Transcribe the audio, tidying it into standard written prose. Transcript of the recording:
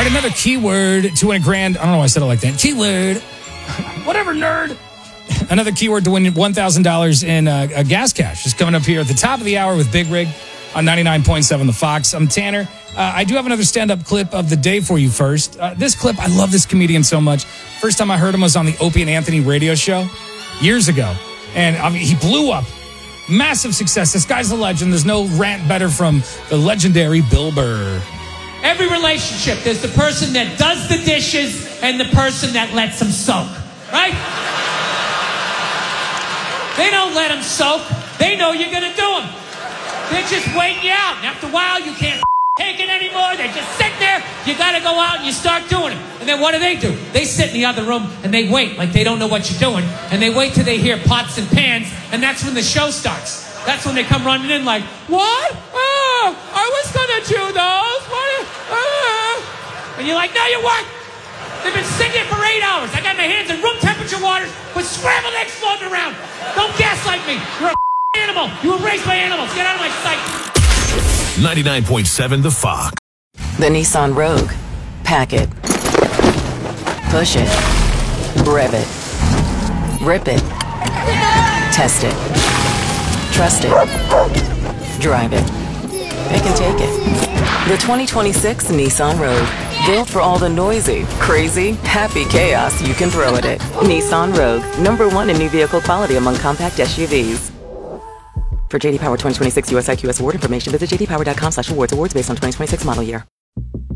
right, another keyword to win $1,000. I don't know why I said it like that. Keyword. Whatever, nerd. Another keyword to win $1,000 in a gas cash is coming up here at the top of the hour with Big Rig on 99.7 The Fox. I'm Tanner. I do have another stand-up clip of the day for you first. This clip, I love this comedian so much. First time I heard him was on the Opie and Anthony radio show years ago. And I mean, he blew up. Massive success. This guy's a legend. There's no rant better from the legendary Bill Burr. Every relationship, there's the person that does the dishes and the person that lets them soak, right? They don't let them soak. They know you're going to do them. They're just waiting you out. And after a while, you can't take it anymore. They just sit there. You got to go out and you start doing it. And then what do? They sit in the other room and they wait like they don't know what you're doing. And they wait till they hear pots and pans. And that's when the show starts. That's when they come running in like, what? Oh, I was going to do those. What? And you're like, no, you weren't. They've been sitting here for 8 hours. I got my hands in room temperature waters with scrambled eggs floating around. Don't gaslight me. You're a animal. You were raised by animals. Get out of my sight. 99.7 The Fox. The Nissan Rogue. Pack it. Push it. Rev it. Rip it. Test it. Trust it. Drive it. Pick and take it. The 2026 Nissan Rogue. Built for all the noisy, crazy, happy chaos you can throw at it. Nissan Rogue. #1 in new vehicle quality among compact SUVs. For JD Power 2026 US IQS award information, visit jdpower.com/awards. Awards based on 2026 model year.